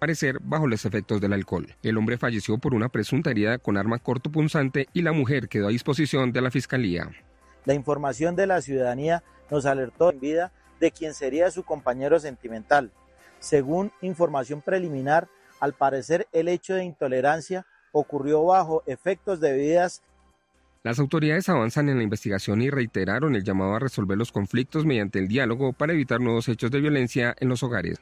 parecer bajo los efectos del alcohol. El hombre falleció por una presunta herida con arma cortopunzante y la mujer quedó a disposición de la fiscalía. La información de la ciudadanía nos alertó en vida de quien sería su compañero sentimental. Según información preliminar, al parecer el hecho de intolerancia ocurrió bajo efectos de bebidas. Las autoridades avanzan en la investigación y reiteraron el llamado a resolver los conflictos mediante el diálogo para evitar nuevos hechos de violencia en los hogares.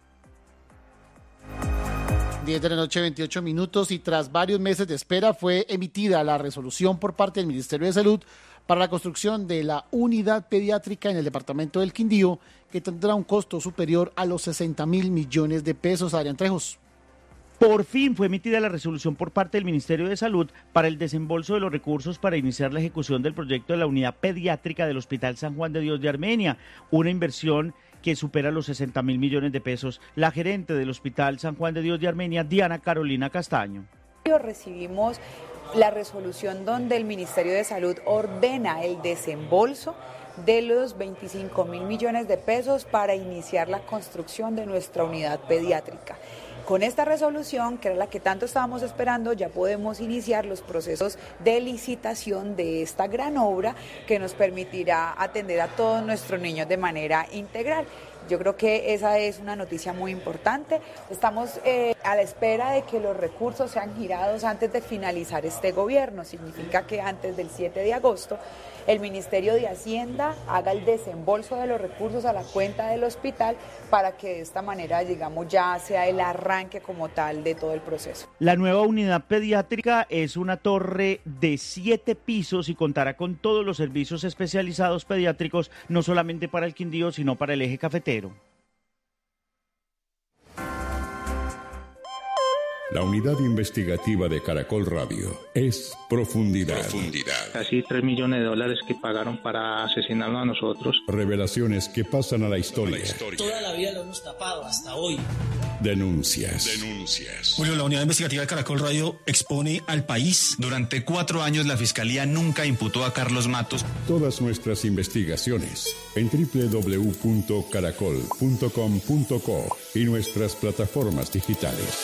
10 de la noche, 28 minutos, y tras varios meses de espera fue emitida la resolución por parte del Ministerio de Salud para la construcción de la unidad pediátrica en el departamento del Quindío, que tendrá un costo superior a los 60.000 millones de pesos. Adrián Trejos. Por fin fue emitida la resolución por parte del Ministerio de Salud para el desembolso de los recursos para iniciar la ejecución del proyecto de la unidad pediátrica del Hospital San Juan de Dios de Armenia, una inversión que supera los 60.000 millones de pesos. La gerente del Hospital San Juan de Dios de Armenia, Diana Carolina Castaño. Recibimos la resolución donde el Ministerio de Salud ordena el desembolso de los 25.000 millones de pesos para iniciar la construcción de nuestra unidad pediátrica. Con esta resolución, que era la que tanto estábamos esperando, ya podemos iniciar los procesos de licitación de esta gran obra que nos permitirá atender a todos nuestros niños de manera integral. Yo creo que esa es una noticia muy importante. Estamos a la espera de que los recursos sean girados antes de finalizar este gobierno. Significa que antes del 7 de agosto el Ministerio de Hacienda haga el desembolso de los recursos a la cuenta del hospital para que de esta manera, digamos, ya sea el arranque como tal de todo el proceso. La nueva unidad pediátrica es una torre de 7 pisos y contará con todos los servicios especializados pediátricos, no solamente para el Quindío, sino para el eje cafetero. La unidad investigativa de Caracol Radio es Profundidad. Casi $3 millones que pagaron para asesinarnos a nosotros. Revelaciones que pasan a la historia. Toda la vida lo hemos tapado hasta hoy. Denuncias. Julio, la unidad investigativa de Caracol Radio expone al país. Durante 4 años la Fiscalía nunca imputó a Carlos Matos. Todas nuestras investigaciones en www.caracol.com.co y nuestras plataformas digitales.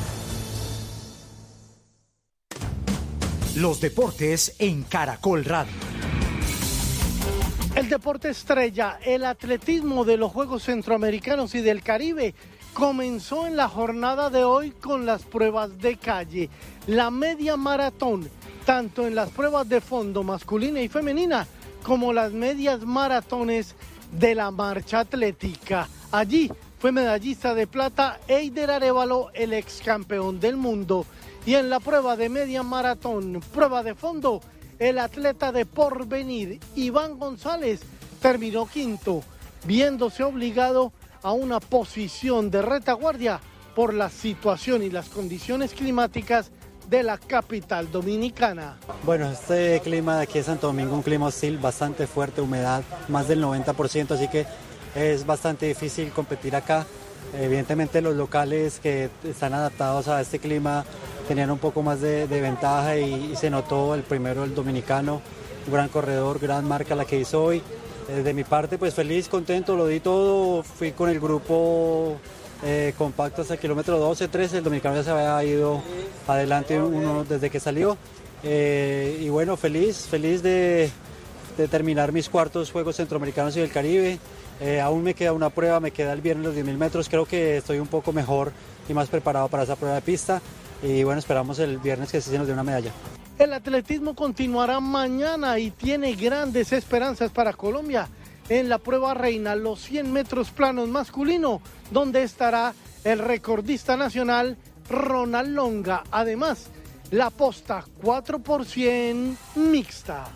Los deportes en Caracol Radio. El deporte estrella, el atletismo de los Juegos Centroamericanos y del Caribe, comenzó en la jornada de hoy con las pruebas de calle. La media maratón, tanto en las pruebas de fondo masculina y femenina, como las medias maratones de la marcha atlética. Allí fue medallista de plata Eider Arévalo, el ex campeón del mundo. Y en la prueba de media maratón, prueba de fondo, el atleta de porvenir, Iván González, terminó quinto, viéndose obligado a una posición de retaguardia por la situación y las condiciones climáticas de la capital dominicana. Bueno, este clima de aquí de Santo Domingo, un clima hostil, bastante fuerte, humedad, más del 90%, así que es bastante difícil competir acá. Evidentemente los locales que están adaptados a este clima tenían un poco más de ventaja y se notó el primero, el dominicano, un gran corredor, gran marca la que hizo hoy. De mi parte, pues feliz, contento, lo di todo, fui con el grupo compacto hasta el kilómetro 12, 13, el dominicano ya se había ido adelante uno desde que salió. Y bueno, feliz de terminar mis cuartos Juegos Centroamericanos y del Caribe. Aún me queda una prueba, me queda el viernes los 10.000 metros, creo que estoy un poco mejor y más preparado para esa prueba de pista. Y bueno, esperamos el viernes que sí se nos dé una medalla. El atletismo continuará mañana y tiene grandes esperanzas para Colombia en la prueba reina, los 100 metros planos masculino, donde estará el recordista nacional Ronald Longa. Además, la posta 4x100 mixta.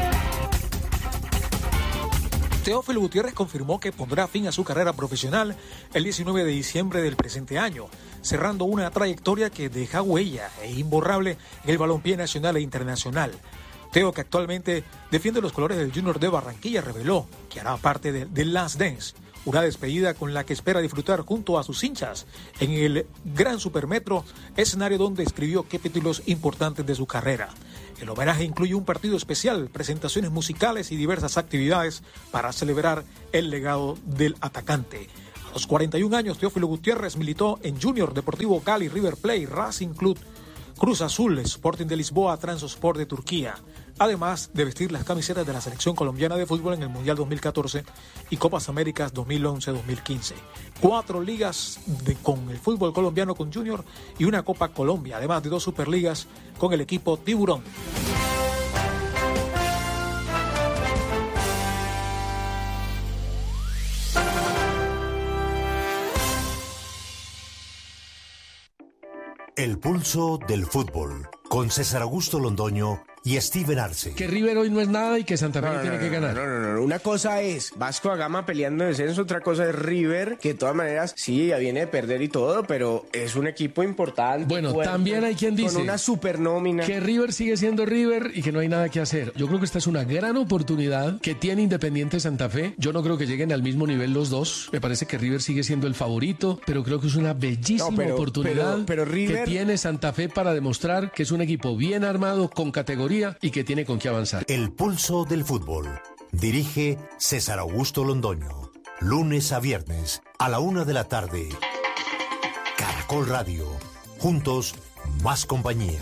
Teófilo Gutiérrez confirmó que pondrá fin a su carrera profesional el 19 de diciembre del presente año, cerrando una trayectoria que deja huella e imborrable en el balompié nacional e internacional. Teo, que actualmente defiende los colores del Junior de Barranquilla, reveló que hará parte de Last Dance, una despedida con la que espera disfrutar junto a sus hinchas en el Gran Supermetro, escenario donde escribió capítulos importantes de su carrera. El homenaje incluye un partido especial, presentaciones musicales y diversas actividades para celebrar el legado del atacante. A los 41 años, Teófilo Gutiérrez militó en Junior, Deportivo Cali, River Plate, Racing Club, Cruz Azul, Sporting de Lisboa, Trabzonspor de Turquía, además de vestir las camisetas de la selección colombiana de fútbol en el Mundial 2014 y Copas Américas 2011-2015. 4 ligas con el fútbol colombiano con Junior y una Copa Colombia, además de 2 Superligas con el equipo Tiburón. El pulso del fútbol, con César Augusto Londoño y Steven Arce. Que River hoy no es nada y que Santa Fe tiene que ganar. No. Una cosa es Vasco da Gama peleando descenso, otra cosa es River, que de todas maneras sí, ya viene de perder y todo, pero es un equipo importante. Bueno, fuerte, también hay quien dice con una supernómina. Que River sigue siendo River y que no hay nada que hacer. Yo creo que esta es una gran oportunidad que tiene Independiente Santa Fe. Yo no creo que lleguen al mismo nivel los dos. Me parece que River sigue siendo el favorito, pero creo que es una bellísima oportunidad pero River... que tiene Santa Fe para demostrar que es un equipo bien armado, con categoría y que tiene con qué avanzar. El pulso del fútbol. Dirige César Augusto Londoño. Lunes a viernes a la 1 de la tarde. Caracol Radio. Juntos, más compañía.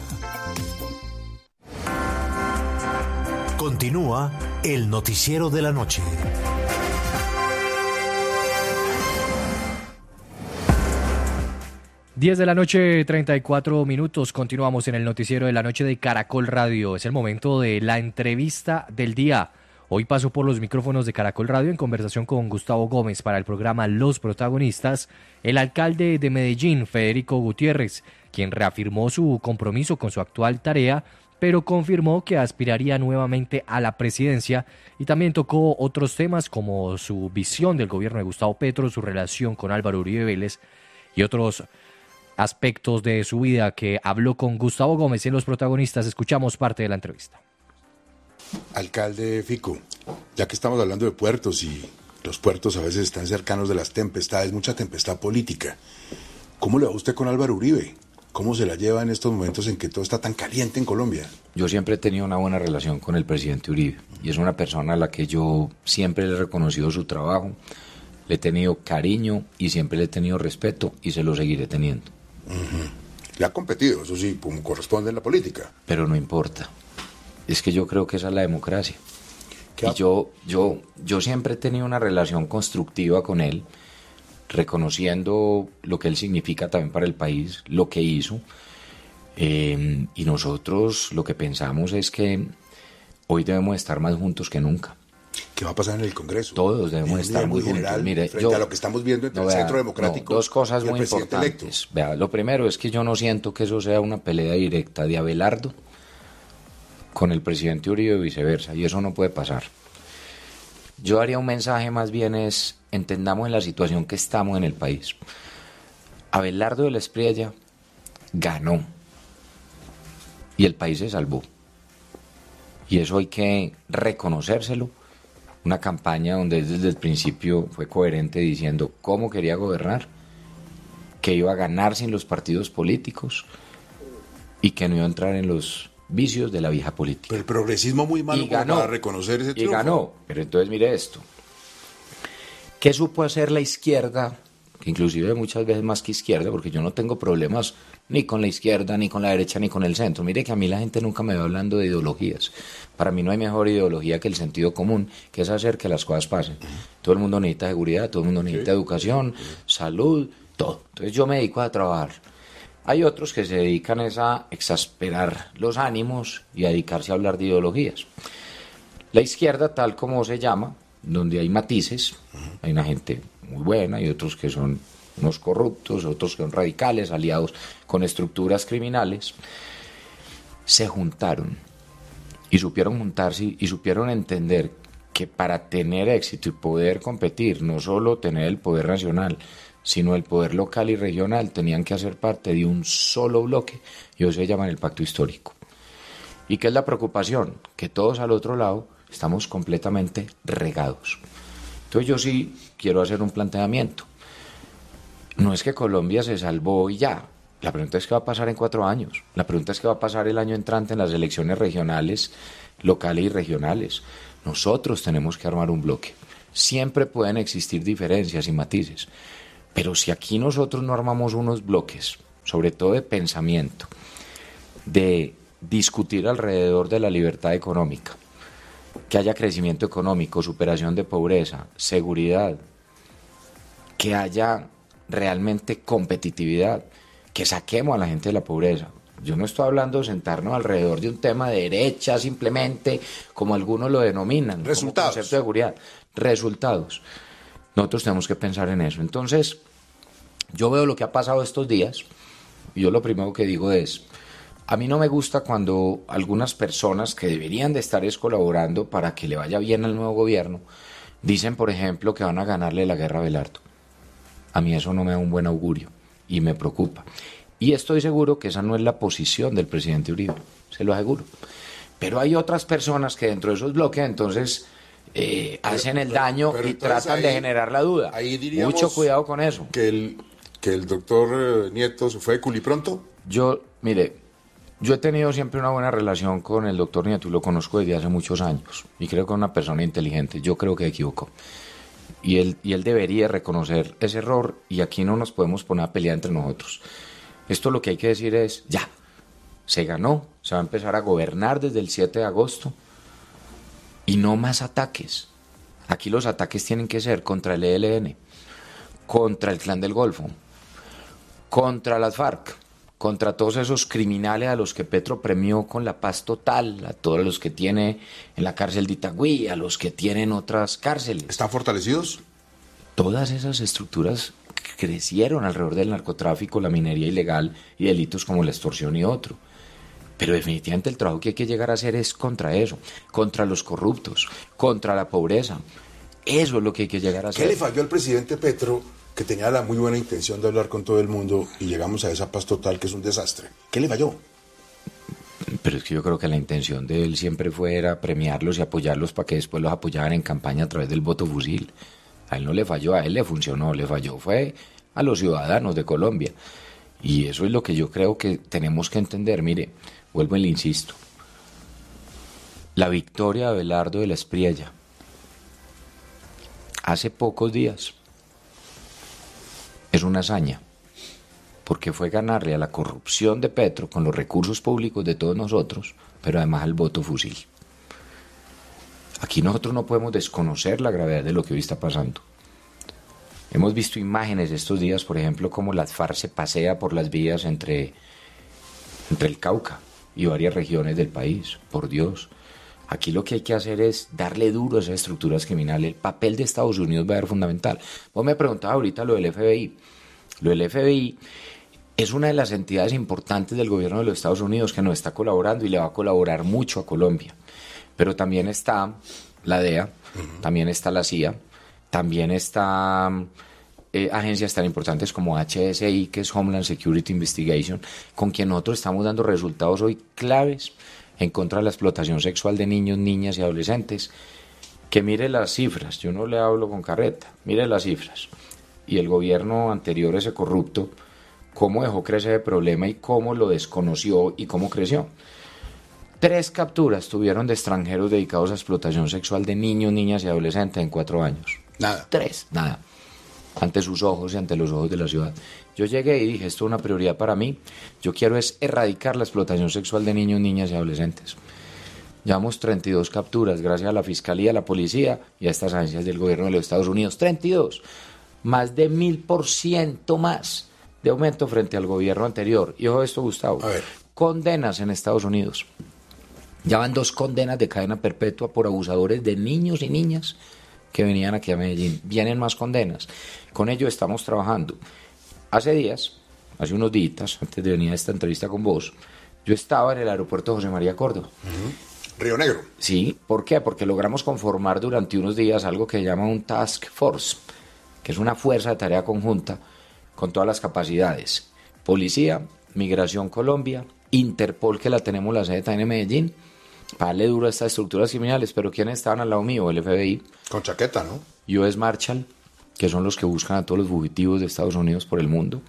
Continúa el noticiero de la noche. Diez de la noche, 34 minutos. Continuamos en el noticiero de la noche de Caracol Radio. Es el momento de la entrevista del día. Hoy paso por los micrófonos de Caracol Radio en conversación con Gustavo Gómez para el programa Los Protagonistas, el alcalde de Medellín, Federico Gutiérrez, quien reafirmó su compromiso con su actual tarea, pero confirmó que aspiraría nuevamente a la presidencia y también tocó otros temas como su visión del gobierno de Gustavo Petro, su relación con Álvaro Uribe Vélez y otros aspectos de su vida que habló con Gustavo Gómez en Los Protagonistas. Escuchamos parte de la entrevista. Alcalde Fico, ya que estamos hablando de puertos y los puertos a veces están cercanos de las tempestades, mucha tempestad política, ¿cómo le va usted con Álvaro Uribe? ¿Cómo se la lleva en estos momentos en que todo está tan caliente en Colombia? Yo siempre he tenido una buena relación con el presidente Uribe y es una persona a la que yo siempre le he reconocido su trabajo, le he tenido cariño y siempre le he tenido respeto y se lo seguiré teniendo. Le ha competido, eso sí, como corresponde en la política. Pero no importa. Es que yo creo que esa es la democracia. Y yo siempre he tenido una relación constructiva con él, reconociendo lo que él significa también para el país, lo que hizo. Y nosotros lo que pensamos es que hoy debemos estar más juntos que nunca. ¿Qué va a pasar en el Congreso? Todos debemos estar muy juntos. Mire, frente a lo que estamos viendo entre el Centro Democrático dos cosas muy importantes. Vea, lo primero es que yo no siento que eso sea una pelea directa de Abelardo con el presidente Uribe y viceversa, y eso no puede pasar. Yo haría un mensaje más bien es, entendamos en la situación que estamos en el país. Abelardo de la Espriella ganó y el país se salvó. Y eso hay que reconocérselo. Una campaña donde desde el principio fue coherente diciendo cómo quería gobernar, que iba a ganar sin los partidos políticos y que no iba a entrar en los vicios de la vieja política. Pero el progresismo muy malo para reconocer ese triunfo. Y ganó, pero entonces mire esto. ¿Qué supo hacer la izquierda? Que inclusive muchas veces más que izquierda, porque yo no tengo problemas ni con la izquierda, ni con la derecha, ni con el centro. Mire que a mí la gente nunca me va hablando de ideologías. Para mí no hay mejor ideología que el sentido común, que es hacer que las cosas pasen. Todo el mundo necesita seguridad, todo el mundo necesita educación, salud, todo. Entonces yo me dedico a trabajar. Hay otros que se dedican a exasperar los ánimos y a dedicarse a hablar de ideologías. La izquierda, tal como se llama, donde hay matices, hay una gente muy buena y otros que son unos corruptos, otros que son radicales, aliados con estructuras criminales, se juntaron y supieron juntarse y supieron entender que para tener éxito y poder competir, no solo tener el poder nacional, sino el poder local y regional, tenían que hacer parte de un solo bloque, y eso se llama el pacto histórico. ¿Y qué es la preocupación? Que todos al otro lado estamos completamente regados. Entonces yo sí quiero hacer un planteamiento. No es que Colombia se salvó y ya. La pregunta es qué va a pasar en 4 años. La pregunta es qué va a pasar el año entrante en las elecciones regionales, locales y regionales. Nosotros tenemos que armar un bloque. Siempre pueden existir diferencias y matices, Pero si aquí nosotros no armamos unos bloques, sobre todo de pensamiento, de discutir alrededor de la libertad económica, que haya crecimiento económico, superación de pobreza, seguridad, que haya realmente competitividad, que saquemos a la gente de la pobreza. Yo no estoy hablando de sentarnos alrededor de un tema de derecha simplemente, como algunos lo denominan, resultados, como concepto de seguridad. Resultados. Nosotros tenemos que pensar en eso. Entonces, yo veo lo que ha pasado estos días y yo lo primero que digo es, a mí no me gusta cuando algunas personas que deberían de estar colaborando para que le vaya bien al nuevo gobierno, dicen, por ejemplo, que van a ganarle la guerra a Abelardo. A mí eso no me da un buen augurio y me preocupa. Y estoy seguro que esa no es la posición del presidente Uribe, se lo aseguro. Pero hay otras personas que dentro de esos bloques entonces hacen el daño y tratan ahí, de generar la duda. Ahí diríamos mucho cuidado con eso. Que el doctor Nieto se fue de culipronto. Mire, yo he tenido siempre una buena relación con el doctor Nieto y lo conozco desde hace muchos años. Y creo que es una persona inteligente. Yo creo que equivocó. Y él debería reconocer ese error y aquí no nos podemos poner a pelear entre nosotros. Esto lo que hay que decir es, ya, se ganó, se va a empezar a gobernar desde el 7 de agosto y no más ataques. Aquí los ataques tienen que ser contra el ELN, contra el Clan del Golfo, contra las FARC, contra todos esos criminales a los que Petro premió con la paz total, a todos los que tiene en la cárcel de Itagüí, a los que tienen otras cárceles. ¿Están fortalecidos? Todas esas estructuras crecieron alrededor del narcotráfico, la minería ilegal y delitos como la extorsión y otro. Pero definitivamente el trabajo que hay que llegar a hacer es contra eso, contra los corruptos, contra la pobreza. Eso es lo que hay que llegar a hacer. ¿Qué le falló al presidente Petro, que tenía la muy buena intención de hablar con todo el mundo y llegamos a esa paz total que es un desastre? ¿Qué le falló? Pero es que yo creo que la intención de él siempre era premiarlos y apoyarlos para que después los apoyaran en campaña a través del voto fusil. A él no le falló, a él le funcionó, le falló fue a los ciudadanos de Colombia. Y eso es lo que yo creo que tenemos que entender. Mire, vuelvo y le insisto. La victoria de Abelardo de la Espriella hace pocos días es una hazaña, porque fue ganarle a la corrupción de Petro con los recursos públicos de todos nosotros, pero además al voto fusil. Aquí nosotros no podemos desconocer la gravedad de lo que hoy está pasando. Hemos visto imágenes estos días, por ejemplo, como la FARC se pasea por las vías entre el Cauca y varias regiones del país. Por Dios. Aquí lo que hay que hacer es darle duro a esas estructuras criminales. El papel de Estados Unidos va a ser fundamental. Vos me preguntabas ahorita lo del FBI. Lo del FBI es una de las entidades importantes del gobierno de los Estados Unidos que nos está colaborando y le va a colaborar mucho a Colombia. Pero también está la DEA, también está la CIA, también está agencias tan importantes como HSI, que es Homeland Security Investigation, con quien nosotros estamos dando resultados hoy claves en contra de la explotación sexual de niños, niñas y adolescentes. Que mire las cifras, yo no le hablo con carreta, mire las cifras. Y el gobierno anterior, ese corrupto, cómo dejó crecer el problema y cómo lo desconoció y cómo creció. 3 capturas tuvieron de extranjeros dedicados a explotación sexual de niños, niñas y adolescentes en 4 años. Nada. 3, nada. Ante sus ojos y ante los ojos de la ciudad. Yo llegué y dije, esto es una prioridad para mí. Yo quiero es erradicar la explotación sexual de niños, niñas y adolescentes. Llevamos 32 capturas gracias a la Fiscalía, a la Policía y a estas agencias del gobierno de los Estados Unidos. 32. Más de 1000% más de aumento frente al gobierno anterior. Y ojo esto, Gustavo. A ver. Condenas en Estados Unidos. Ya van 2 condenas de cadena perpetua por abusadores de niños y niñas que venían aquí a Medellín. Vienen más condenas. Con ello estamos trabajando. Hace días, hace unos días, antes de venir a esta entrevista con vos, yo estaba en el aeropuerto José María Córdoba. Río Negro. Sí, ¿por qué? Porque logramos conformar durante unos días algo que se llama un task force, que es una fuerza de tarea conjunta con todas las capacidades. Policía, Migración Colombia, Interpol, que la tenemos la sede también en Medellín, para darle duro a estas estructuras criminales. Pero ¿quiénes estaban al lado mío? El FBI. Con chaqueta, ¿no? US Marshal, que son los que buscan a todos los fugitivos de Estados Unidos por el mundo.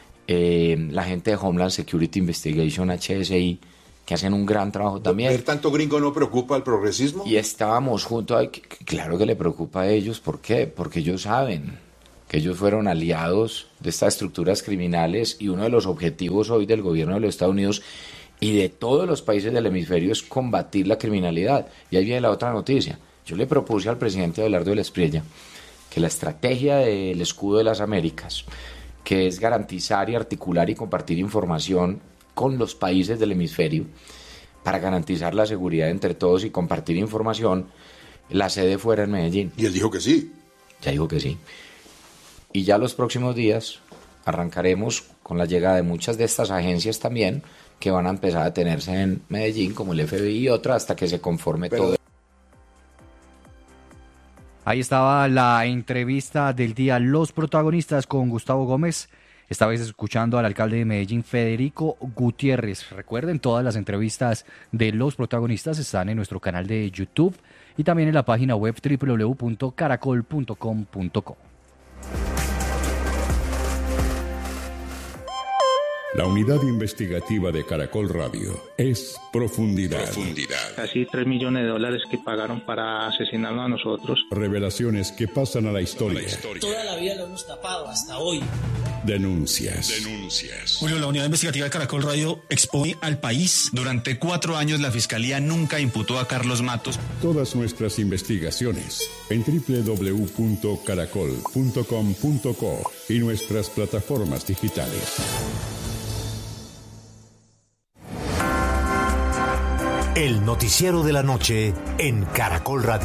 La gente de Homeland Security Investigation, HSI, que hacen un gran trabajo también. ¿Ver tanto gringo no preocupa al progresismo? Y estábamos juntos. Claro que le preocupa a ellos. ¿Por qué? Porque ellos saben que ellos fueron aliados de estas estructuras criminales y uno de los objetivos hoy del gobierno de los Estados Unidos y de todos los países del hemisferio es combatir la criminalidad. Y ahí viene la otra noticia. Yo le propuse al presidente Abelardo de la Espriella que la estrategia del Escudo de las Américas, que es garantizar y articular y compartir información con los países del hemisferio para garantizar la seguridad entre todos y compartir información, la sede fuera en Medellín. Y él dijo que sí. Ya dijo que sí. Y ya los próximos días arrancaremos con la llegada de muchas de estas agencias también que van a empezar a tenerse en Medellín, como el FBI y otra, hasta que se conforme todo. Ahí estaba la entrevista del día, los protagonistas con Gustavo Gómez, esta vez escuchando al alcalde de Medellín, Federico Gutiérrez. Recuerden, todas las entrevistas de los protagonistas están en nuestro canal de YouTube y también en la página web www.caracol.com.co. La unidad investigativa de Caracol Radio es Profundidad. Casi $3 millones que pagaron para asesinarnos a nosotros. Revelaciones que pasan a la historia. Toda la vida lo hemos tapado, hasta hoy. Denuncias. Julio, la unidad investigativa de Caracol Radio expone al país. Durante 4 años la Fiscalía nunca imputó a Carlos Matos. Todas nuestras investigaciones en www.caracol.com.co y nuestras plataformas digitales. El noticiero de la noche en Caracol Radio.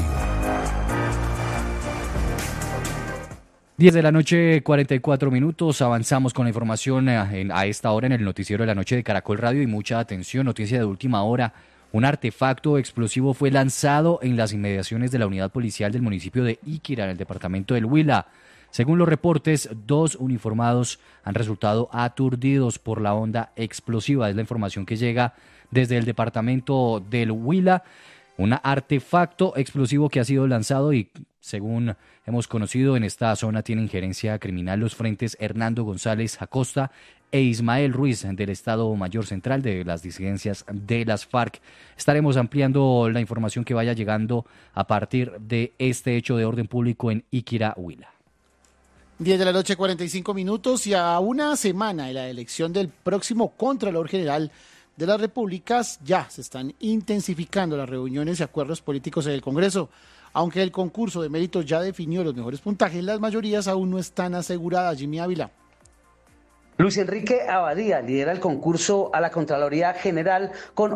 10 de la noche, 44 minutos. Avanzamos con la información a esta hora en el noticiero de la noche de Caracol Radio y mucha atención, noticia de última hora. Un artefacto explosivo fue lanzado en las inmediaciones de la unidad policial del municipio de Iquira, en el departamento del Huila. Según los reportes, 2 uniformados han resultado aturdidos por la onda explosiva. Es la información que llega desde el departamento del Huila. Un artefacto explosivo que ha sido lanzado y, según hemos conocido, en esta zona tiene injerencia criminal los frentes Hernando González Acosta e Ismael Ruiz del Estado Mayor Central de las disidencias de las FARC. Estaremos ampliando la información que vaya llegando a partir de este hecho de orden público en Iquira, Huila. 10 de la noche, 45 minutos, y a una semana de la elección del próximo Contralor General de las Repúblicas, ya se están intensificando las reuniones y acuerdos políticos en el Congreso. Aunque el concurso de méritos ya definió los mejores puntajes, las mayorías aún no están aseguradas. Jimmy Ávila. Luis Enrique Abadía lidera el concurso a la Contraloría General con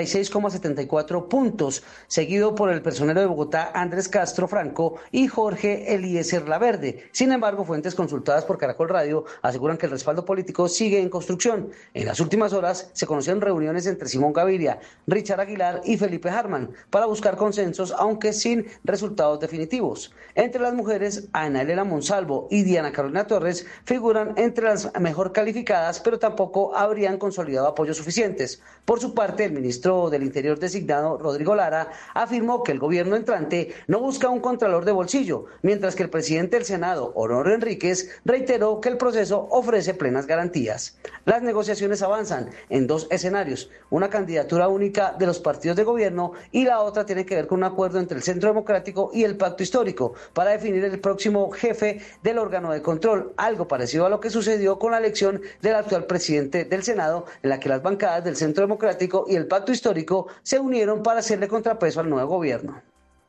86,74 puntos, seguido por el personero de Bogotá Andrés Castro Franco y Jorge Eliezer Laverde. Sin embargo, fuentes consultadas por Caracol Radio aseguran que el respaldo político sigue en construcción. En las últimas horas se conocieron reuniones entre Simón Gaviria, Richard Aguilar y Felipe Harman para buscar consensos, aunque sin resultados definitivos. Entre las mujeres, Ana Elena Monsalvo y Diana Carolina Torres figuran entre las mejor calificadas, pero tampoco habrían consolidado apoyos suficientes. Por su parte, el ministro del Interior designado, Rodrigo Lara, afirmó que el gobierno entrante no busca un contralor de bolsillo, mientras que el presidente del Senado, Honorio Enríquez, reiteró que el proceso ofrece plenas garantías. Las negociaciones avanzan en 2 escenarios, una candidatura única de los partidos de gobierno y la otra tiene que ver con un acuerdo entre el Centro Democrático y el Pacto Histórico para definir el próximo jefe del órgano de control, algo parecido a lo que sucedió con la elección del actual presidente del Senado, en la que las bancadas del Centro Democrático y el Pacto Histórico se unieron para hacerle contrapeso al nuevo gobierno.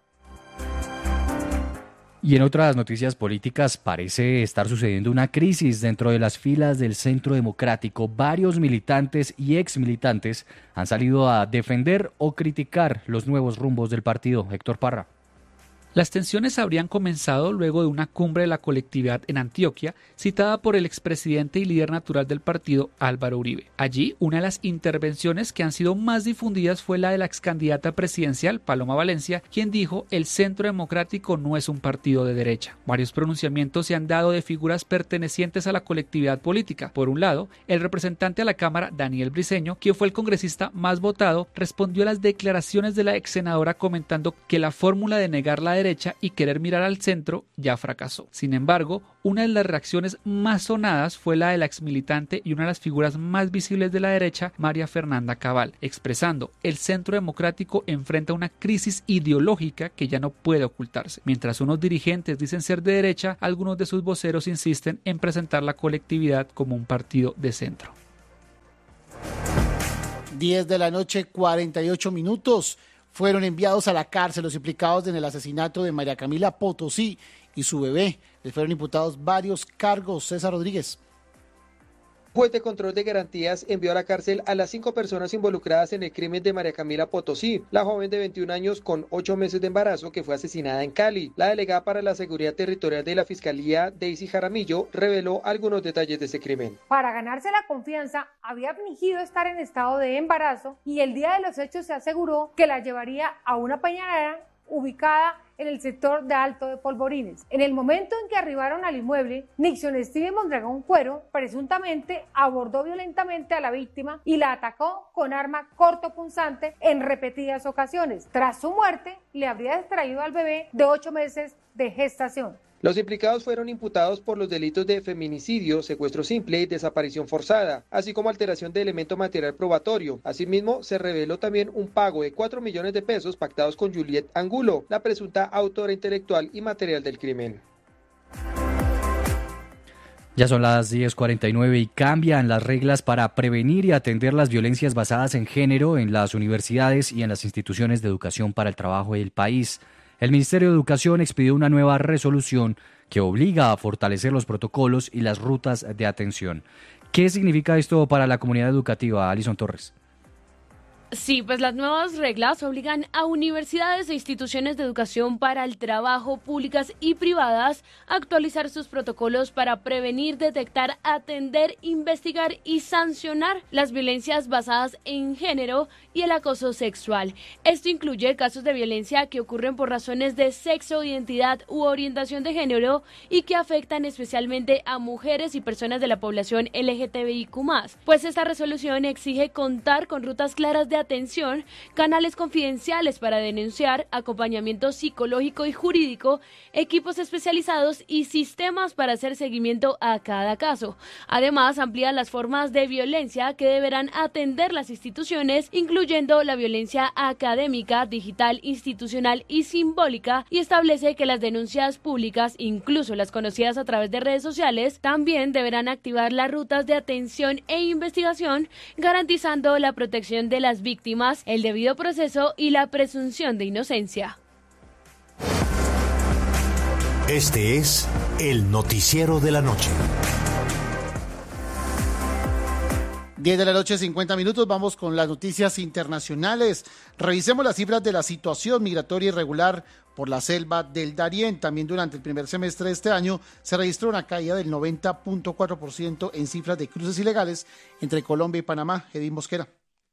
Y en otras noticias políticas parece estar sucediendo una crisis dentro de las filas del Centro Democrático. Varios militantes y exmilitantes han salido a defender o criticar los nuevos rumbos del partido. Héctor Parra. Las tensiones habrían comenzado luego de una cumbre de la colectividad en Antioquia, citada por el expresidente y líder natural del partido, Álvaro Uribe. Allí, una de las intervenciones que han sido más difundidas fue la de la excandidata presidencial, Paloma Valencia, quien dijo: el Centro Democrático no es un partido de derecha. Varios pronunciamientos se han dado de figuras pertenecientes a la colectividad política. Por un lado, el representante a la Cámara, Daniel Briceño, quien fue el congresista más votado, respondió a las declaraciones de la ex senadora comentando que la fórmula de negar la derecha y querer mirar al centro ya fracasó. Sin embargo, una de las reacciones más sonadas fue la de la exmilitante y una de las figuras más visibles de la derecha, María Fernanda Cabal, expresando: el Centro Democrático enfrenta una crisis ideológica que ya no puede ocultarse. Mientras unos dirigentes dicen ser de derecha, algunos de sus voceros insisten en presentar la colectividad como un partido de centro. 10 de la noche, 48 minutos. Fueron enviados a la cárcel los implicados en el asesinato de María Camila Potosí y su bebé. Les fueron imputados varios cargos. César Rodríguez. Juez de control de garantías envió a la cárcel a las 5 personas involucradas en el crimen de María Camila Potosí, la joven de 21 años con 8 meses de embarazo que fue asesinada en Cali. La delegada para la Seguridad Territorial de la Fiscalía, Daisy Jaramillo, reveló algunos detalles de ese crimen. Para ganarse la confianza, había fingido estar en estado de embarazo y el día de los hechos se aseguró que la llevaría a una peñadera ubicada en el sector de Alto de Polvorines. En el momento en que arribaron al inmueble, Nixon Steven Mondragón Cuero presuntamente abordó violentamente a la víctima y la atacó con arma cortopunzante en repetidas ocasiones. Tras su muerte, le habría extraído al bebé de 8 meses de gestación. Los implicados fueron imputados por los delitos de feminicidio, secuestro simple y desaparición forzada, así como alteración de elemento material probatorio. Asimismo, se reveló también un pago de 4 millones de pesos pactados con Juliet Angulo, la presunta autora intelectual y material del crimen. Ya son las 10:49 y cambian las reglas para prevenir y atender las violencias basadas en género en las universidades y en las instituciones de educación para el trabajo del país. El Ministerio de Educación expidió una nueva resolución que obliga a fortalecer los protocolos y las rutas de atención. ¿Qué significa esto para la comunidad educativa, Alison Torres? Sí, pues las nuevas reglas obligan a universidades e instituciones de educación para el trabajo, públicas y privadas, a actualizar sus protocolos para prevenir, detectar, atender, investigar y sancionar las violencias basadas en género y el acoso sexual. Esto incluye casos de violencia que ocurren por razones de sexo, identidad u orientación de género y que afectan especialmente a mujeres y personas de la población LGTBIQ+. Pues esta resolución exige contar con rutas claras de atención, canales confidenciales para denunciar, acompañamiento psicológico y jurídico, equipos especializados y sistemas para hacer seguimiento a cada caso. Además, amplía las formas de violencia que deberán atender las instituciones, incluyendo la violencia académica, digital, institucional y simbólica, y establece que las denuncias públicas, incluso las conocidas a través de redes sociales, también deberán activar las rutas de atención e investigación, garantizando la protección de las víctimas, el debido proceso y la presunción de inocencia. Este es el noticiero de la noche. 10 de la noche, 50 minutos. Vamos con las noticias internacionales. Revisemos las cifras de la situación migratoria irregular por la selva del Darién. También durante el primer semestre de este año se registró una caída del 90.4% en cifras de cruces ilegales entre Colombia y Panamá. Edith Mosquera.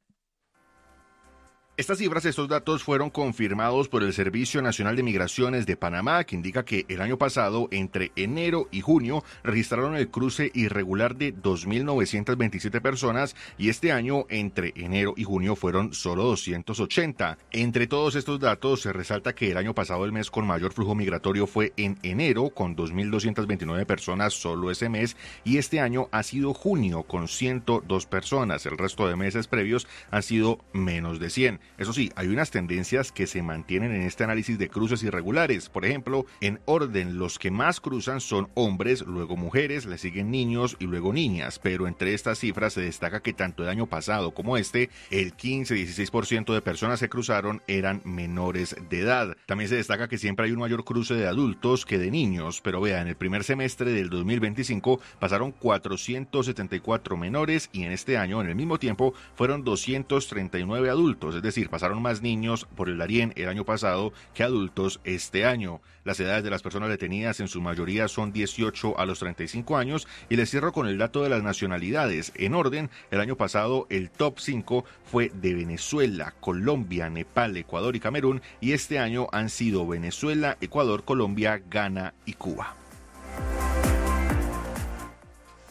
Estas cifras, estos datos fueron confirmados por el Servicio Nacional de Migraciones de Panamá, que indica que el año pasado, entre enero y junio, registraron el cruce irregular de 2.927 personas y este año, entre enero y junio, fueron solo 280. Entre todos estos datos, se resalta que el año pasado el mes con mayor flujo migratorio fue en enero, con 2.229 personas solo ese mes, y este año ha sido junio, con 102 personas. El resto de meses previos han sido menos de 100. Eso sí, hay unas tendencias que se mantienen en este análisis de cruces irregulares. Por ejemplo, en orden, los que más cruzan son hombres, luego mujeres, le siguen niños y luego niñas. Pero entre estas cifras se destaca que tanto el año pasado como este, el 15-16% de personas que cruzaron eran menores de edad. También se destaca que siempre hay un mayor cruce de adultos que de niños. Pero vea, en el primer semestre del 2025 pasaron 474 menores y en este año, en el mismo tiempo, fueron 239 adultos. Es decir, pasaron más niños por el Darién el año pasado que adultos este año. Las edades de las personas detenidas en su mayoría son 18 a los 35 años y les cierro con el dato de las nacionalidades. En orden, el año pasado el top 5 fue de Venezuela, Colombia, Nepal, Ecuador y Camerún y este año han sido Venezuela, Ecuador, Colombia, Ghana y Cuba.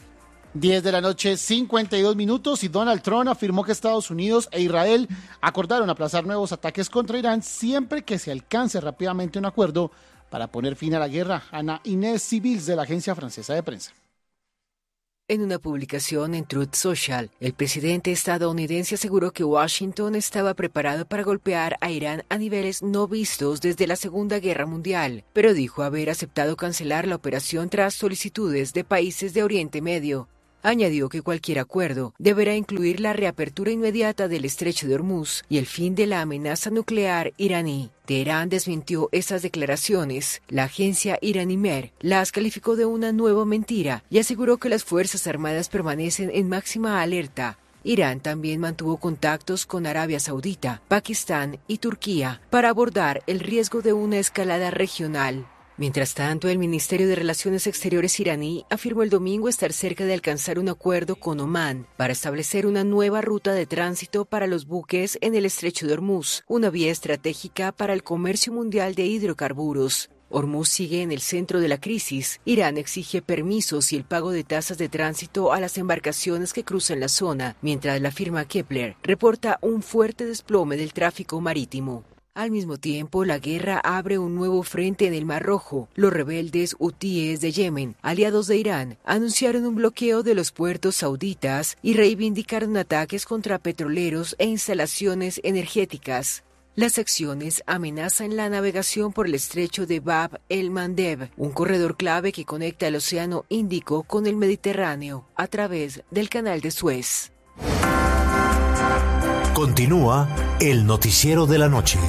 10 de la noche, 52 minutos, y Donald Trump afirmó que Estados Unidos e Israel acordaron aplazar nuevos ataques contra Irán siempre que se alcance rápidamente un acuerdo para poner fin a la guerra. Ana Inés Civils, de la agencia francesa de prensa. En una publicación en Truth Social, el presidente estadounidense aseguró que Washington estaba preparado para golpear a Irán a niveles no vistos desde la Segunda Guerra Mundial, pero dijo haber aceptado cancelar la operación tras solicitudes de países de Oriente Medio. Añadió que cualquier acuerdo deberá incluir la reapertura inmediata del estrecho de Hormuz y el fin de la amenaza nuclear iraní. Teherán desmintió esas declaraciones. La agencia iraní MER las calificó de una nueva mentira y aseguró que las Fuerzas Armadas permanecen en máxima alerta. Irán también mantuvo contactos con Arabia Saudita, Pakistán y Turquía para abordar el riesgo de una escalada regional. Mientras tanto, el Ministerio de Relaciones Exteriores iraní afirmó el domingo estar cerca de alcanzar un acuerdo con Omán para establecer una nueva ruta de tránsito para los buques en el estrecho de Hormuz, una vía estratégica para el comercio mundial de hidrocarburos. Hormuz sigue en el centro de la crisis. Irán exige permisos y el pago de tasas de tránsito a las embarcaciones que cruzan la zona, mientras la firma Kepler reporta un fuerte desplome del tráfico marítimo. Al mismo tiempo, la guerra abre un nuevo frente en el Mar Rojo. Los rebeldes hutíes de Yemen, aliados de Irán, anunciaron un bloqueo de los puertos sauditas y reivindicaron ataques contra petroleros e instalaciones energéticas. Las acciones amenazan la navegación por el estrecho de Bab el-Mandeb, un corredor clave que conecta el Océano Índico con el Mediterráneo a través del Canal de Suez. Continúa el noticiero de la noche.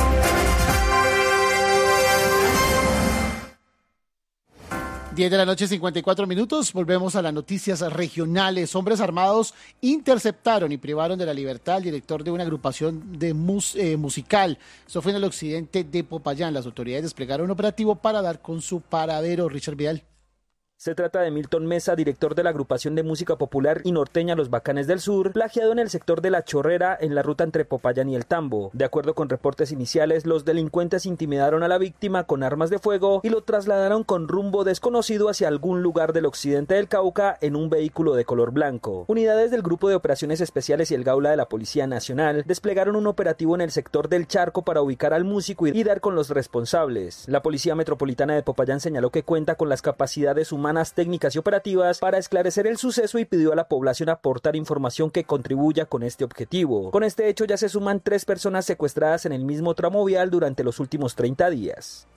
Diez de la noche, 54 minutos. Volvemos a las noticias regionales. Hombres armados interceptaron y privaron de la libertad al director de una agrupación de musical. Eso fue en el occidente de Popayán. Las autoridades desplegaron un operativo para dar con su paradero. Richard Vidal. Se trata de Milton Mesa, director de la agrupación de música popular y norteña Los Bacanes del Sur, plagiado en el sector de La Chorrera, en la ruta entre Popayán y El Tambo. De acuerdo con reportes iniciales, los delincuentes intimidaron a la víctima con armas de fuego y lo trasladaron con rumbo desconocido hacia algún lugar del occidente del Cauca en un vehículo de color blanco. Unidades del Grupo de Operaciones Especiales y el Gaula de la Policía Nacional desplegaron un operativo en el sector del Charco para ubicar al músico y dar con los responsables. La Policía Metropolitana de Popayán señaló que cuenta con las capacidades humanas, técnicas y operativas para esclarecer el suceso y pidió a la población aportar información que contribuya con este objetivo. Con este hecho ya se suman 3 personas secuestradas en el mismo tramo vial durante los últimos 30 días.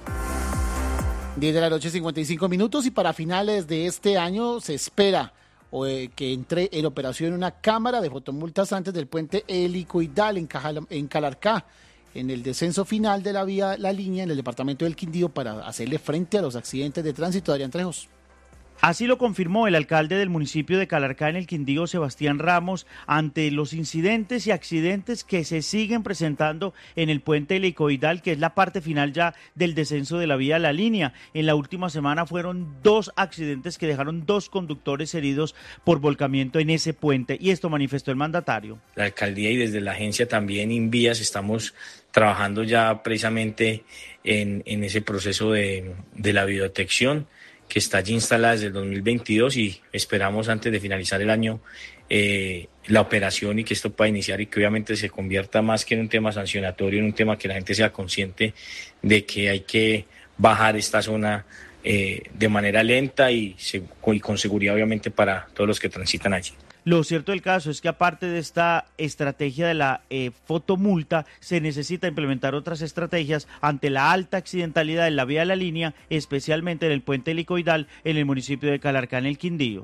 10 de la noche, 55 minutos, y para finales de este año se espera que entre en operación una cámara de fotomultas antes del puente Helicoidal en Calarcá, en el descenso final de la vía La Línea en el departamento del Quindío, para hacerle frente a los accidentes de tránsito. Adrián Trejos. Así lo confirmó el alcalde del municipio de Calarcá en el Quindío, Sebastián Ramos, ante los incidentes y accidentes que se siguen presentando en el puente helicoidal, que es la parte final ya del descenso de la vía La Línea. En la última semana fueron 2 accidentes que dejaron 2 conductores heridos por volcamiento en ese puente, y esto manifestó el mandatario. La alcaldía y desde la agencia también Invías estamos trabajando ya precisamente en ese proceso de la videodetección, que está allí instalada desde el 2022, y esperamos antes de finalizar el año la operación y que esto pueda iniciar y que obviamente se convierta más que en un tema sancionatorio, en un tema que la gente sea consciente de que hay que bajar esta zona de manera lenta y con seguridad obviamente para todos los que transitan allí. Lo cierto del caso es que aparte de esta estrategia de la fotomulta, se necesita implementar otras estrategias ante la alta accidentalidad en la vía de La Línea, especialmente en el puente helicoidal en el municipio de Calarcá, en el Quindío.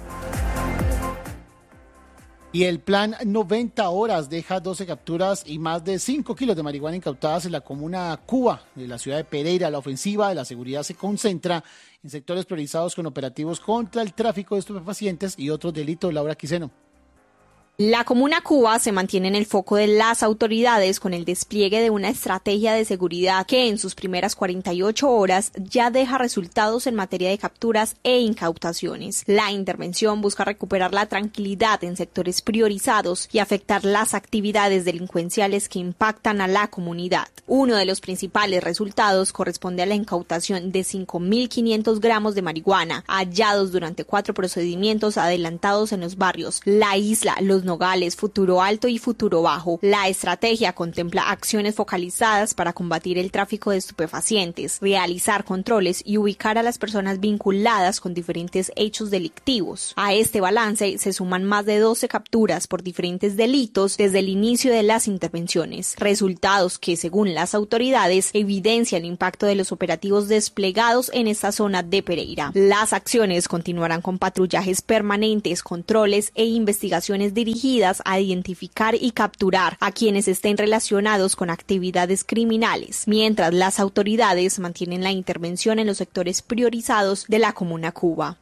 Y el plan 90 horas deja 12 capturas y más de 5 kilos de marihuana incautadas en la comuna Cuba de la ciudad de Pereira. La ofensiva de la seguridad se concentra en sectores priorizados con operativos contra el tráfico de estupefacientes y otros delitos. Laura Quiseno. La Comuna Cuba se mantiene en el foco de las autoridades con el despliegue de una estrategia de seguridad que en sus primeras 48 horas ya deja resultados en materia de capturas e incautaciones. La intervención busca recuperar la tranquilidad en sectores priorizados y afectar las actividades delincuenciales que impactan a la comunidad. Uno de los principales resultados corresponde a la incautación de 5.500 gramos de marihuana, hallados durante 4 procedimientos adelantados en los barrios La Isla, Los Nogales, Futuro Alto y Futuro Bajo. La estrategia contempla acciones focalizadas para combatir el tráfico de estupefacientes, realizar controles y ubicar a las personas vinculadas con diferentes hechos delictivos. A este balance se suman más de 12 capturas por diferentes delitos desde el inicio de las intervenciones, resultados que, según las autoridades, evidencian el impacto de los operativos desplegados en esta zona de Pereira. Las acciones continuarán con patrullajes permanentes, controles e investigaciones dirigidas a identificar y capturar a quienes estén relacionados con actividades criminales, mientras las autoridades mantienen la intervención en los sectores priorizados de la Comuna Cuba.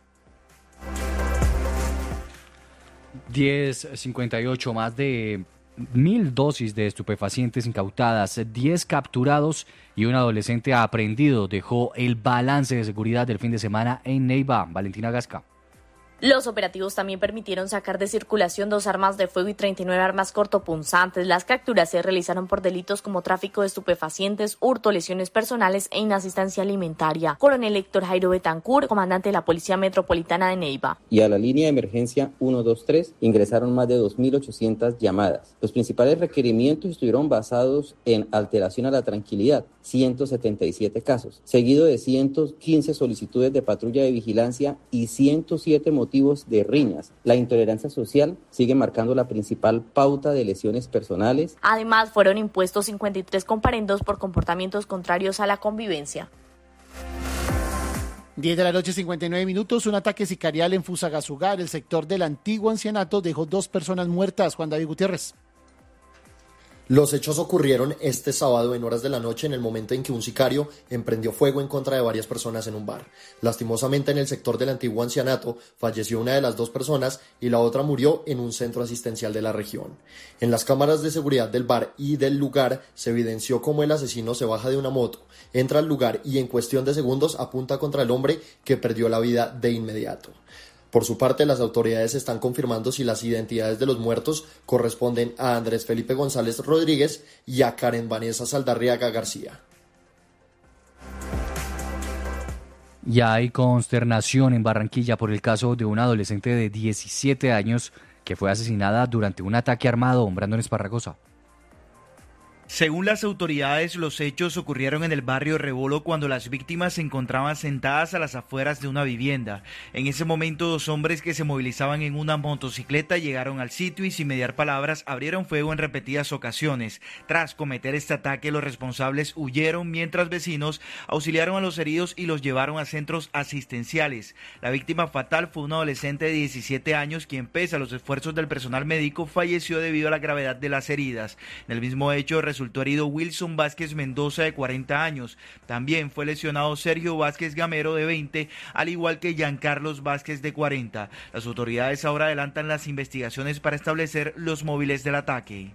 10:58, más de 1.000 dosis de estupefacientes incautadas, 10 capturados y un adolescente aprehendido, dejó el balance de seguridad del fin de semana en Neiva. Valentina Gasca. Los operativos también permitieron sacar de circulación 2 armas de fuego y 39 armas cortopunzantes. Las capturas se realizaron por delitos como tráfico de estupefacientes, hurto, lesiones personales e inasistencia alimentaria. Coronel Héctor Jairo Betancur, comandante de la Policía Metropolitana de Neiva. Y a la línea de emergencia 123 ingresaron más de 2.800 llamadas. Los principales requerimientos estuvieron basados en alteración a la tranquilidad, 177 casos, seguido de 115 solicitudes de patrulla de vigilancia y 107 motivos de riñas. La intolerancia social sigue marcando la principal pauta de lesiones personales. Además, fueron impuestos 53 comparendos por comportamientos contrarios a la convivencia. 10 de la noche, 59 minutos. Un ataque sicarial en Fusagasugá, el sector del antiguo ancianato, dejó 2 personas muertas. Juan David Gutiérrez. Los hechos ocurrieron este sábado en horas de la noche, en el momento en que un sicario emprendió fuego en contra de varias personas en un bar. Lastimosamente, en el sector del antiguo ancianato falleció una de las 2 personas y la otra murió en un centro asistencial de la región. En las cámaras de seguridad del bar y del lugar se evidenció cómo el asesino se baja de una moto, entra al lugar y en cuestión de segundos apunta contra el hombre, que perdió la vida de inmediato. Por su parte, las autoridades están confirmando si las identidades de los muertos corresponden a Andrés Felipe González Rodríguez y a Karen Vanessa Saldarriaga García. Ya hay consternación en Barranquilla por el caso de una adolescente de 17 años que fue asesinada durante un ataque armado. Brandon Esparragosa. Según las autoridades, los hechos ocurrieron en el barrio Rebolo cuando las víctimas se encontraban sentadas a las afueras de una vivienda. En ese momento, 2 hombres que se movilizaban en una motocicleta llegaron al sitio y sin mediar palabras abrieron fuego en repetidas ocasiones. Tras cometer este ataque, los responsables huyeron mientras vecinos auxiliaron a los heridos y los llevaron a centros asistenciales. La víctima fatal fue una adolescente de 17 años quien, pese a los esfuerzos del personal médico, falleció debido a la gravedad de las heridas. En el mismo hecho, resultó herido Wilson Vázquez Mendoza, de 40 años. También fue lesionado Sergio Vázquez Gamero, de 20, al igual que Giancarlos Vázquez, de 40. Las autoridades ahora adelantan las investigaciones para establecer los móviles del ataque.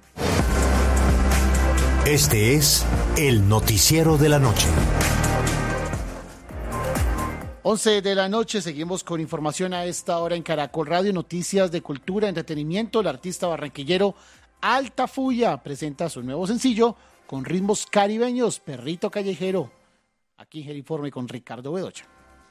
Este es el noticiero de la noche. 11 de la noche, seguimos con información a esta hora en Caracol Radio, noticias de cultura, entretenimiento. El artista barranquillero Altafulla presenta su nuevo sencillo con ritmos caribeños, Perrito Callejero. Aquí en el informe con Ricardo Bedoya.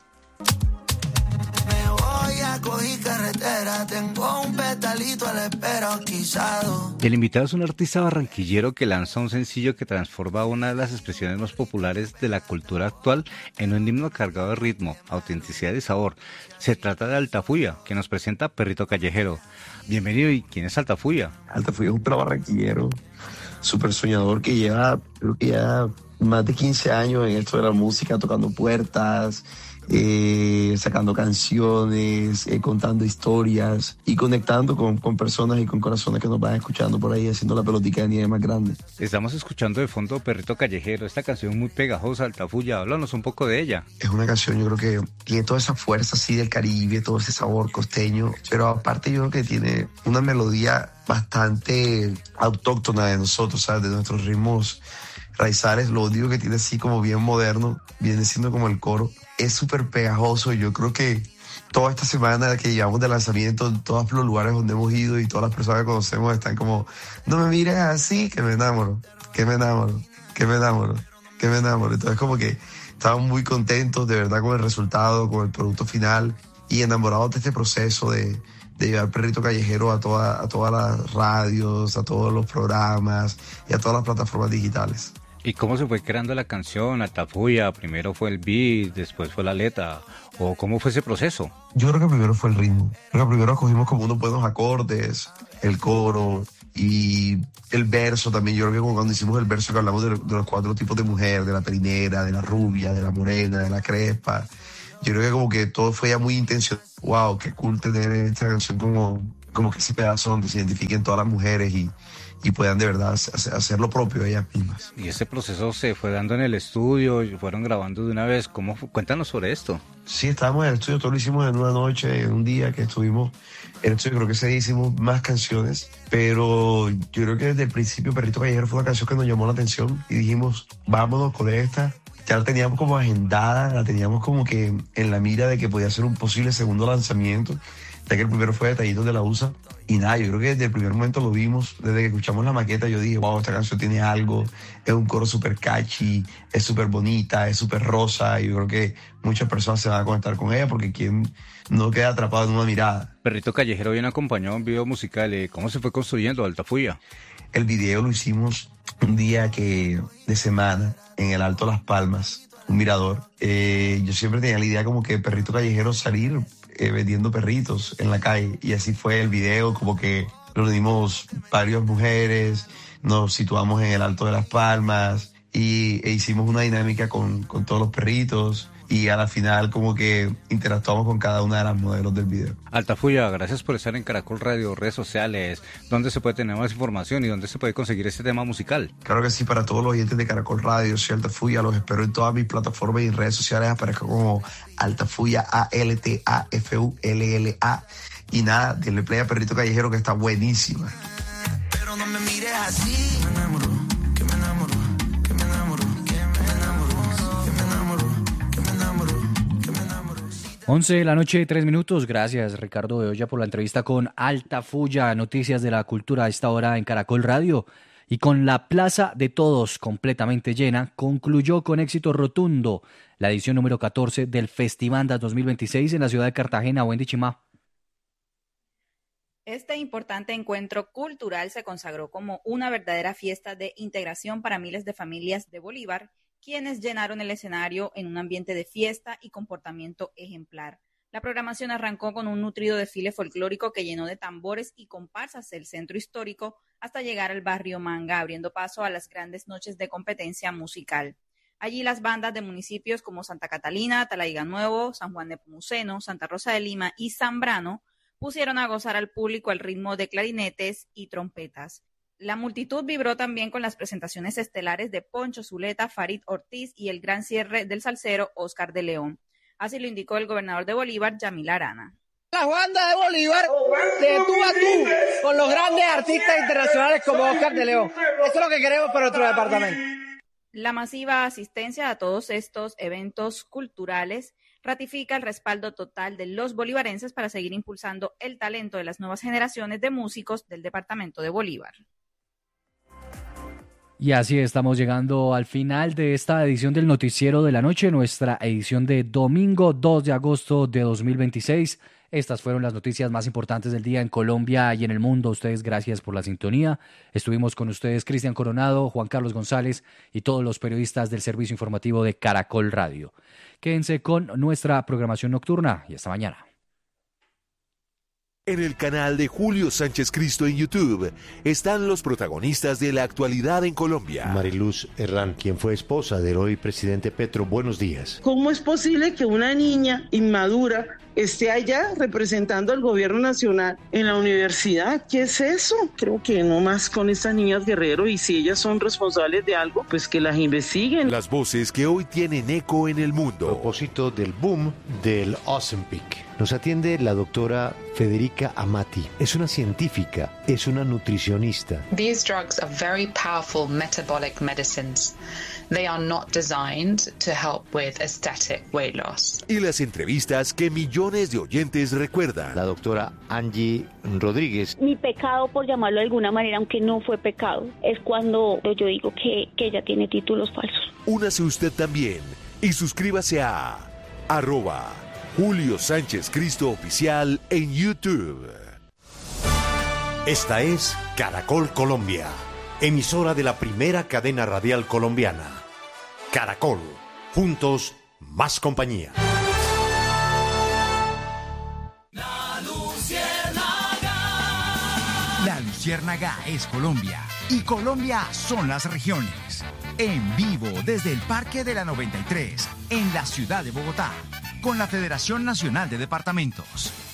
Me voy a coger carretera, tengo un petalito a la espera, quizado. El invitado es un artista barranquillero que lanza un sencillo que transforma una de las expresiones más populares de la cultura actual en un himno cargado de ritmo, autenticidad y sabor. Se trata de Altafulla, que nos presenta Perrito Callejero. Bienvenido. ¿Y quién es Altafulla? Altafulla es un barranquillero súper soñador que lleva, creo que ya más de 15 años en esto de la música, tocando puertas, sacando canciones, contando historias y conectando con personas y con corazones que nos van escuchando por ahí, haciendo la pelotica de nieve más grande. Estamos escuchando de fondo Perrito Callejero, esta canción muy pegajosa, Altafulla. Háblanos un poco de ella. Es una canción, yo creo que tiene toda esa fuerza así del Caribe, todo ese sabor costeño, pero aparte yo creo que tiene una melodía bastante autóctona de nosotros, ¿sabes? De nuestros ritmos raizales. Lo único que tiene así como bien moderno viene siendo como el coro. Es súper pegajoso y yo creo que toda esta semana que llevamos de lanzamiento, en todos los lugares donde hemos ido y todas las personas que conocemos están como, no me mires así, que me enamoro, que me enamoro, que me enamoro, que me enamoro. Entonces como que estamos muy contentos de verdad con el resultado, con el producto final y enamorados de este proceso de llevar Perrito Callejero a todas las radios, a todos los programas y a todas las plataformas digitales. ¿Y cómo se fue creando la canción, Altafulla? Primero fue el beat, después fue la letra, ¿o cómo fue ese proceso? Yo creo que primero fue el ritmo. Creo que primero cogimos como unos buenos acordes, el coro y el verso también. Yo creo que como cuando hicimos el verso que hablamos de los 4 tipos de mujer, de la perinera, de la rubia, de la morena, de la crespa. Yo creo que como que todo fue ya muy intencional. Wow, qué cool tener esta canción como que ese pedazo donde se identifiquen todas las mujeres y puedan de verdad hacer lo propio ellas mismas. Y ese proceso se fue dando en el estudio, y fueron grabando de una vez. Cuéntanos sobre esto. Sí, estábamos en el estudio, todo lo hicimos en una noche, en un día que estuvimos en el estudio. Creo que ese día hicimos más canciones, pero yo creo que desde el principio Perrito Callejero fue una canción que nos llamó la atención y dijimos, vámonos con esta. Ya la teníamos como agendada, la teníamos como que en la mira de que podía ser un posible segundo lanzamiento, ya que el primero fue Detallitos de la USA. Y nada, yo creo que desde el primer momento lo vimos, desde que escuchamos la maqueta yo dije, wow, esta canción tiene algo, es un coro súper catchy, es súper bonita, es súper rosa, y yo creo que muchas personas se van a conectar con ella porque quien no queda atrapado en una mirada. Perrito Callejero viene acompañado en un video musical, ¿cómo se fue construyendo Altafulla? El video lo hicimos un día de semana en el Alto Las Palmas, un mirador. Yo siempre tenía la idea como que Perrito Callejero salir vendiendo perritos en la calle, y así fue el video, como que reunimos varias mujeres, nos situamos en el Alto de Las Palmas e hicimos una dinámica con todos los perritos, y a la final como que interactuamos con cada una de las modelos del video. Altafulla, gracias por estar en Caracol Radio, redes sociales, ¿dónde se puede tener más información y dónde se puede conseguir este tema musical? Claro que sí, para todos los oyentes de Caracol Radio, soy Altafulla, los espero en todas mis plataformas y redes sociales, aparezco como Altafulla, ALTAFULLA, y nada, denle play a Perrito Callejero que está buenísima. Pero no me mires así, me enamoro. 11 de la noche, 3 minutos. Gracias, Ricardo Bedoya, por la entrevista con Altafulla. Noticias de la cultura a esta hora en Caracol Radio. Y con la Plaza de Todos completamente llena, concluyó con éxito rotundo la edición número 14 del Festivandas 2026 en la ciudad de Cartagena. Wendy Chimá. Este importante encuentro cultural se consagró como una verdadera fiesta de integración para miles de familias de Bolívar, quienes llenaron el escenario en un ambiente de fiesta y comportamiento ejemplar. La programación arrancó con un nutrido desfile folclórico que llenó de tambores y comparsas el centro histórico hasta llegar al barrio Manga, abriendo paso a las grandes noches de competencia musical. Allí las bandas de municipios como Santa Catalina, Talaiga Nuevo, San Juan de Pomuceno, Santa Rosa de Lima y Zambrano pusieron a gozar al público al ritmo de clarinetes y trompetas. La multitud vibró también con las presentaciones estelares de Poncho Zuleta, Farid Ortiz y el gran cierre del salsero Oscar de León. Así lo indicó el gobernador de Bolívar, Yamil Arana. La banda de Bolívar de tú a tú con los grandes artistas internacionales como Oscar de León. Eso es lo que queremos para nuestro departamento. La masiva asistencia a todos estos eventos culturales ratifica el respaldo total de los bolivarenses para seguir impulsando el talento de las nuevas generaciones de músicos del departamento de Bolívar. Y así estamos llegando al final de esta edición del Noticiero de la Noche, nuestra edición de domingo 2 de agosto de 2026. Estas fueron las noticias más importantes del día en Colombia y en el mundo. Ustedes, gracias por la sintonía. Estuvimos con ustedes Cristian Coronado, Juan Carlos González y todos los periodistas del servicio informativo de Caracol Radio. Quédense con nuestra programación nocturna y hasta mañana. En el canal de Julio Sánchez Cristo en YouTube están los protagonistas de la actualidad en Colombia. Mariluz Herrán, quien fue esposa del hoy presidente Petro, buenos días. ¿Cómo es posible que una niña inmadura esté allá representando al gobierno nacional en la universidad? ¿Qué es eso? Creo que no más con estas niñas Guerrero, y si ellas son responsables de algo, pues que las investiguen. Las voces que hoy tienen eco en el mundo. A propósito del boom del Ozempic, nos atiende la doctora Federica Amati. Es una científica, es una nutricionista. These drugs are very powerful metabolic medicines. They are not designed to help with aesthetic weight loss. Y las entrevistas que millones de oyentes recuerdan. La doctora Angie Rodríguez. Mi pecado, por llamarlo de alguna manera, aunque no fue pecado, es cuando yo digo que ella tiene títulos falsos. Únase usted también y suscríbase a @Julio Sánchez Cristo Oficial en YouTube. Esta es Caracol Colombia, emisora de la primera cadena radial colombiana. Caracol, juntos, más compañía. La Luciérnaga es Colombia y Colombia son las regiones. En vivo desde el Parque de la 93, en la ciudad de Bogotá, con la Federación Nacional de Departamentos.